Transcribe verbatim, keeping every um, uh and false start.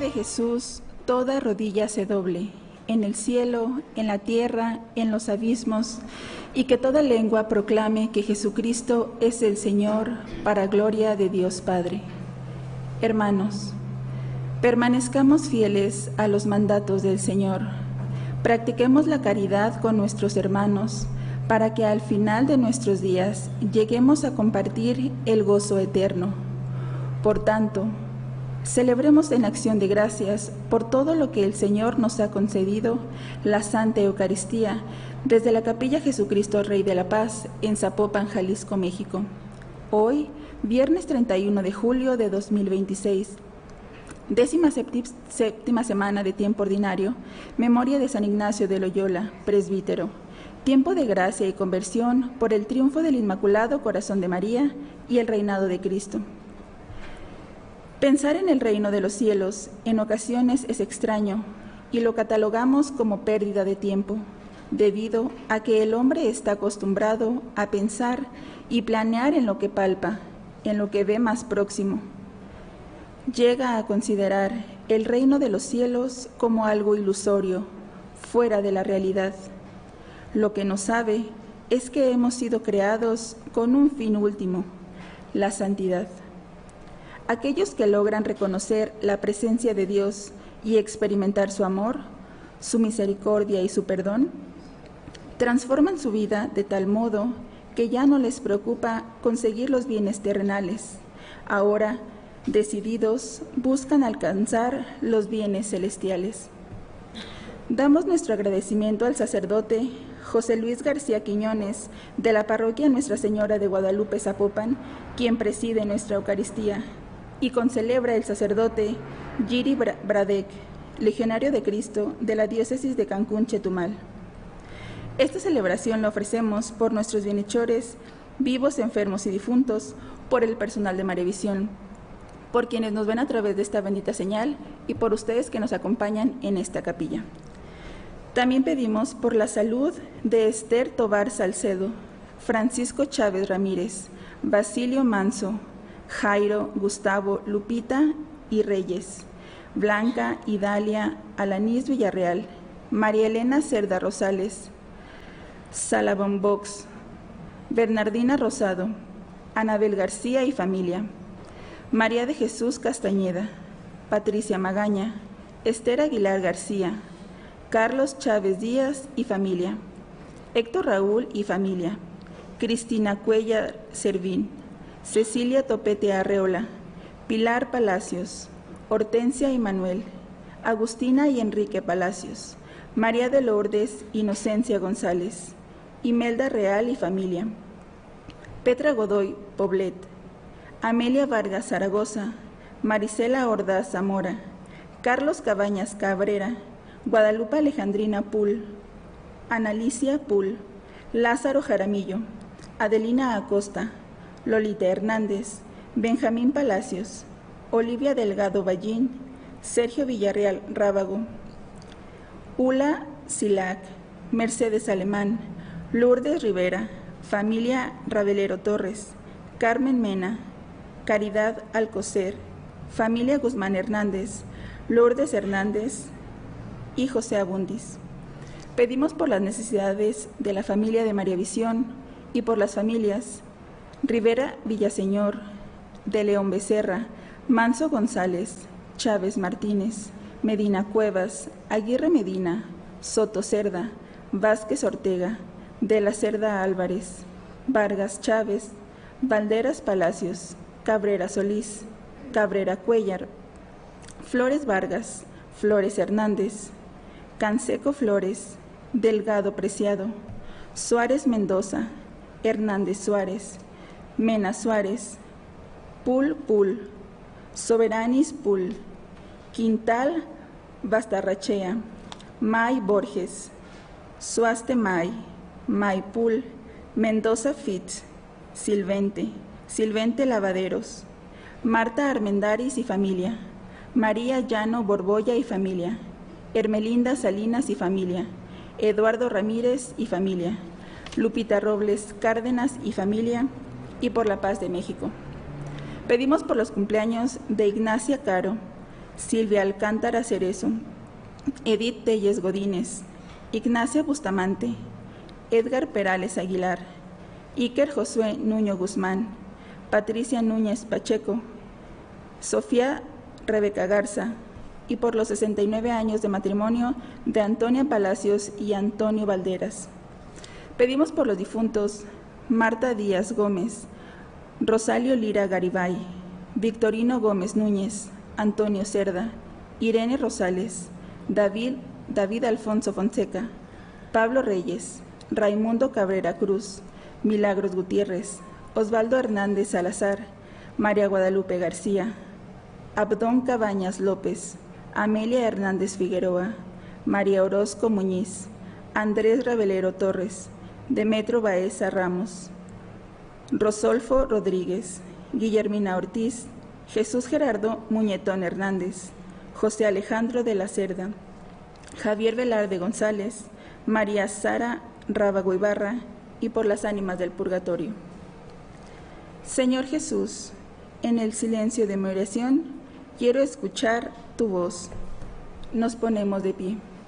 de Jesús, toda rodilla se doble, en el cielo, en la tierra, en los abismos, y que toda lengua proclame que Jesucristo es el Señor, para gloria de Dios Padre. Hermanos, permanezcamos fieles a los mandatos del Señor. Practiquemos la caridad con nuestros hermanos, para que al final de nuestros días lleguemos a compartir el gozo eterno. Por tanto, celebremos en acción de gracias por todo lo que el Señor nos ha concedido, la Santa Eucaristía, desde la Capilla Jesucristo Rey de la Paz, en Zapopan, Jalisco, México. Hoy, viernes treinta y uno de julio de dos mil veintiséis, décima séptima semana de tiempo ordinario, memoria de San Ignacio de Loyola, presbítero. Tiempo de gracia y conversión por el triunfo del Inmaculado Corazón de María y el reinado de Cristo. Pensar en el reino de los cielos en ocasiones es extraño y lo catalogamos como pérdida de tiempo, debido a que el hombre está acostumbrado a pensar y planear en lo que palpa, en lo que ve más próximo. Llega a considerar el reino de los cielos como algo ilusorio, fuera de la realidad. Lo que no sabe es que hemos sido creados con un fin último, la santidad. Aquellos que logran reconocer la presencia de Dios y experimentar su amor, su misericordia y su perdón, transforman su vida de tal modo que ya no les preocupa conseguir los bienes terrenales. Ahora, decididos, buscan alcanzar los bienes celestiales. Damos nuestro agradecimiento al sacerdote José Luis García Quiñones, de la parroquia Nuestra Señora de Guadalupe, Zapopan, quien preside nuestra Eucaristía, y concelebra el sacerdote Giri Bradek, legionario de Cristo de la diócesis de Cancún, Chetumal. Esta celebración la ofrecemos por nuestros bienhechores, vivos, enfermos y difuntos, por el personal de Mariavisión, por quienes nos ven a través de esta bendita señal y por ustedes que nos acompañan en esta capilla. También pedimos por la salud de Esther Tobar Salcedo, Francisco Chávez Ramírez, Basilio Manso, Jairo, Gustavo, Lupita y Reyes, Blanca, Idalia, Alanis Villarreal, María Elena Cerda Rosales, Salabón Box, Bernardina Rosado, Anabel García y familia, María de Jesús Castañeda, Patricia Magaña, Esther Aguilar García, Carlos Chávez Díaz y familia, Héctor Raúl y familia, Cristina Cuellar Servín, Cecilia Topete Arreola, Pilar Palacios, Hortensia y Manuel, Agustina y Enrique Palacios, María de Lourdes Inocencia González, Imelda Real y familia, Petra Godoy Poblet, Amelia Vargas Zaragoza, Marisela Ordaz Zamora, Carlos Cabañas Cabrera, Guadalupe Alejandrina Pul, Analicia Pul, Lázaro Jaramillo, Adelina Acosta, Lolita Hernández, Benjamín Palacios, Olivia Delgado Ballín, Sergio Villarreal Rábago, Ula Silac, Mercedes Alemán, Lourdes Rivera, familia Rabelero Torres, Carmen Mena, Caridad Alcocer, familia Guzmán Hernández, Lourdes Hernández y José Abundis. Pedimos por las necesidades de la familia de Mariavisión y por las familias Rivera Villaseñor, de León Becerra, Manso González, Chávez Martínez, Medina Cuevas, Aguirre Medina, Soto Cerda, Vázquez Ortega, de la Cerda Álvarez, Vargas Chávez, Valderas Palacios, Cabrera Solís, Cabrera Cuellar, Flores Vargas, Flores Hernández, Canseco Flores, Delgado Preciado, Suárez Mendoza, Hernández Suárez, Mena Suárez, Pul Pul, Soberanis Pul, Quintal Bastarrachea, May Borges, Suaste May, May Pul, Mendoza Fitz, Silvente, Silvente Lavaderos, Marta Armendáriz y familia, María Llano Borbolla y familia, Hermelinda Salinas y familia, Eduardo Ramírez y familia, Lupita Robles Cárdenas y familia, y por la paz de México. Pedimos por los cumpleaños de Ignacia Caro, Silvia Alcántara Cerezo, Edith Telles Godínez, Ignacia Bustamante, Edgar Perales Aguilar, Iker Josué Nuño Guzmán, Patricia Núñez Pacheco, Sofía Rebeca Garza, y por los sesenta y nueve años de matrimonio de Antonia Palacios y Antonio Valderas. Pedimos por los difuntos Marta Díaz Gómez, Rosalio Lira Garibay, Victorino Gómez Núñez, Antonio Cerda, Irene Rosales, David, David Alfonso Fonseca, Pablo Reyes, Raimundo Cabrera Cruz, Milagros Gutiérrez, Osvaldo Hernández Salazar, María Guadalupe García, Abdón Cabañas López, Amelia Hernández Figueroa, María Orozco Muñiz, Andrés Revelero Torres, Demetrio Baeza Ramos, Rosolfo Rodríguez, Guillermina Ortiz, Jesús Gerardo Muñetón Hernández, José Alejandro de la Cerda, Javier Velarde González, María Sara Rábago Ibarra, y por las ánimas del purgatorio. Señor Jesús, en el silencio de mi oración, quiero escuchar tu voz. Nos ponemos de pie.